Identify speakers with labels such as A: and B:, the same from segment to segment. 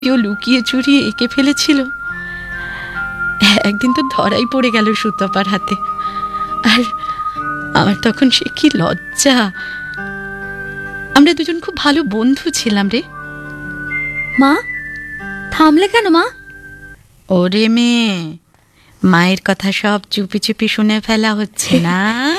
A: কেউ লুকিয়ে চুরিয়ে এঁকে ফেলেছিল। একদিন তো ধরাই পড়ে গেল সুতপার হাতে। আর আমার তখন সে কি লজ্জা। আমরা দুজন খুব ভালো বন্ধু ছিলাম রে।
B: মা, থামলে কেন মা?
A: ওরে মেয়ে, মায়ের কথা সব চুপি চুপি শুনে ফেলা হচ্ছে না?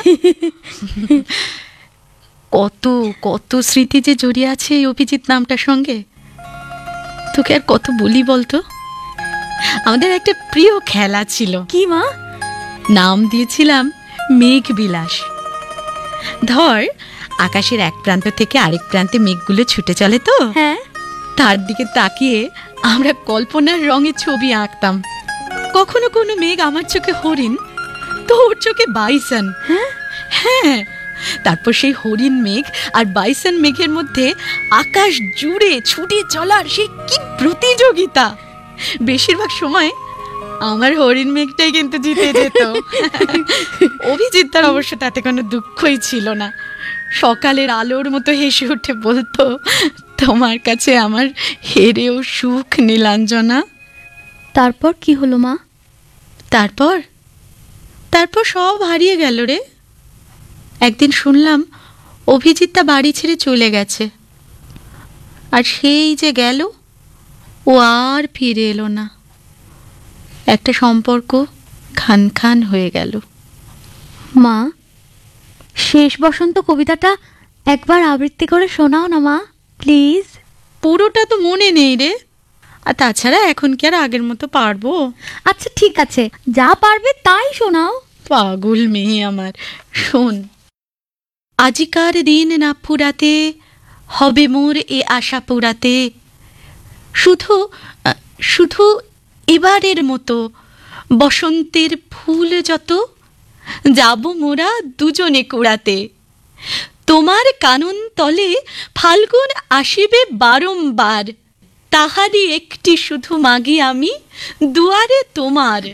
A: কত কত স্মৃতি যে জড়িয়ে আছে এই অভিজিৎ নামটার সঙ্গে। তোকে আর কত বলি বলতো। আমাদের একটা প্রিয় খেলা ছিল।
B: কি মা?
A: নাম দিয়েছিলাম মেঘ বিলাস। ধর, আকাশের এক প্রান্ত থেকে আরেক প্রান্তে মেঘগুলো ছুটে চলে তো,
B: হ্যাঁ,
A: তার দিকে তাকিয়ে আমরা কল্পনার রঙে ছবি আঁকতাম। কখনো কোনো মেঘ আমার চোখে হরিণ, তো ওর চোখে বাইসন। হ্যাঁ, তারপর সেই হরিণ মেঘ আর বাইসন মেঘের মধ্যে আকাশ জুড়ে ছুটে চলার সে কি প্রতিযোগিতা। বেশিরভাগ সময় আমার হরিণ মেঘটাই কিন্তু জিতে যেত। অভিজিৎ তার অবশ্য তাতে কোনো দুঃখই ছিল না। সকালের আলোর মতো হেসে উঠে বলতো, তোমার কাছে আমার হেরেও সুখ নীলাঞ্জনা।
B: তারপর কি হলো মা?
A: তারপর তারপর সব হারিয়ে গেল রে। একদিন শুনলাম অভিজিৎটা বাড়ি ছেড়ে চলে গেছে। আর সেই যে গেল, ও আর ফিরে এলো না। একটা সম্পর্ক খান খান হয়ে গেল।
B: মা, শেষ বসন্ত কবিতাটা একবার আবৃত্তি করে শোনাও না মা, প্লিজ।
A: পুরোটা তো মনে নেই রে। আর তাছাড়া এখন কি আর আগের মতো পারবো?
B: আচ্ছা ঠিক আছে, যা পারবে তাই শোনাও।
A: পাগল মেয়ে আমার, শোন। আজিকার দিন না ফুরাতে, হবে মোর এ আশা পুরাতে। শুধু শুধু এবারের মতো বসন্তের ফুল যত, যাব মোরা দুজনে কুড়াতে। তোমার কানন তলে ফাল্গুন আসিবে বারংবার, তাহারই একটি শুধু মাগি আমি দুয়ারে তোমার।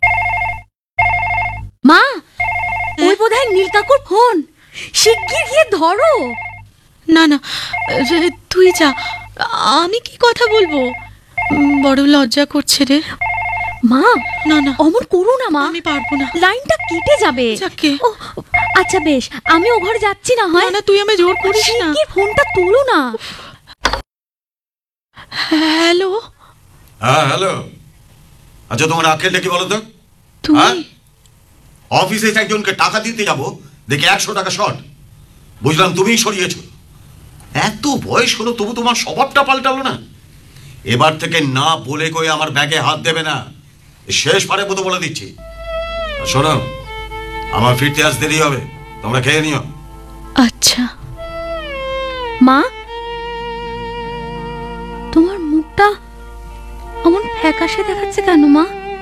B: মা, ওই বোধহয় নীল কাকুর ফোন, শিগগির গিয়ে ধরো।
A: না না, তুই যা, আমি কি কথা বলবো? বড় লজ্জা করছে রে।
B: মা,
A: না না,
B: অমন করো না মা,
A: আমি পারবো না।
B: লাইনটা কেটে যাবে।
A: যাকে
B: ও আচ্ছা বেশ, আমি ও ঘরে যাচ্ছি না হয়।
A: না, তুই আমায় জোর করিস না।
B: শিগগির ফোনটা তুলো না।
A: হ্যালো।
C: হ্যাঁ হ্যালো। আচ্ছা, তোমার আকেলটা কি বলো তো?
A: তুই?
C: অফিসে একজনকে টাকা দিতে যাব, দেখে 100 টাকা শর্ট। বুঝলাম তুমিই সরিয়েছো। এত বয়স হলো তবু তোমার স্বভাবটা পাল্টালো না। এবার থেকে না বলে কই আমার ব্যাগে হাত দেবে না, শেষ পারে মতো বলে দিচ্ছি। শোনো, আমার ফিরতে আজ দেরি হবে, তোমরা খেয়ে নিও।
A: আচ্ছা।
B: মা, তোমার মুখটা অমন ফ্যাকাশে দেখাচ্ছে কেন মা?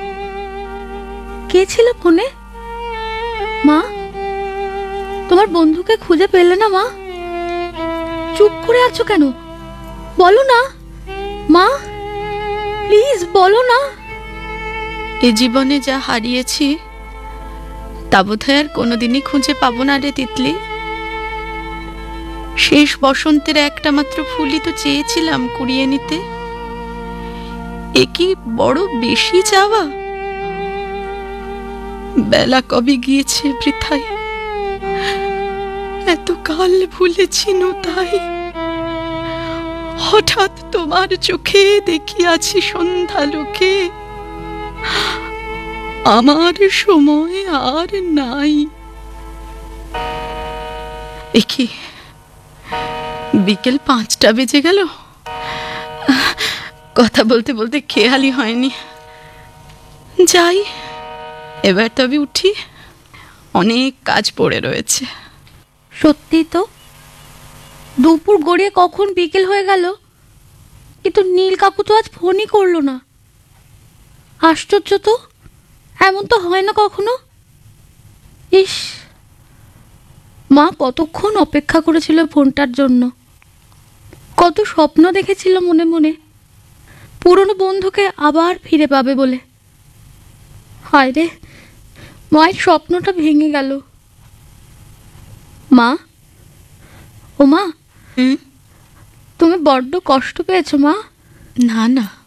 B: কে ছিল ফোনে? মা, তোমার বন্ধুকে খুঁজে পেলে না মা? চুপ করে আছো কেন? বলো না মা, প্লিজ বলো না।
A: এ জীবনে যা হারিয়েছি তা বোধহয় আর কোনোদিনই খুঁজে পাবো না রে তিতলি। শেষ বসন্তের একটা মাত্র ফুলই তো চেয়েছিলাম কুড়িয়ে নিতে। এ কি বড় বেশি চাওয়া? বেলা কবে গিয়েছে বৃথায়, এত কাল ভুলেছি তাই। হঠাৎ তোমার চোখে দেখিয়াছি সন্ধ্যা লোকে, আমার সময় আর নাই। একি বিকেল 5টা বেজে গেল। কথা বলতে বলতে খেয়ালই হয়নি। যাই, এবার তবে উঠি, অনেক কাজ পড়ে রয়েছে।
B: সত্যি তো, দুপুর গড়িয়ে কখন বিকেল হয়ে গেল, কিন্তু নীল কাকু তো আজ ফোনই করলো না। আশ্চর্য তো, এমন তো হয় না কখনো। ইস, মা কতক্ষণ অপেক্ষা করেছিল ফোনটার জন্য, কত স্বপ্ন দেখেছিল মনে মনে পুরনো বন্ধুকে আবার ফিরে পাবে বলে। হায় রে, মায়ের স্বপ্নটা ভেঙে গেল। মা, ও মা, তুমি বড্ড কষ্ট পেয়েছো মা?
A: না না,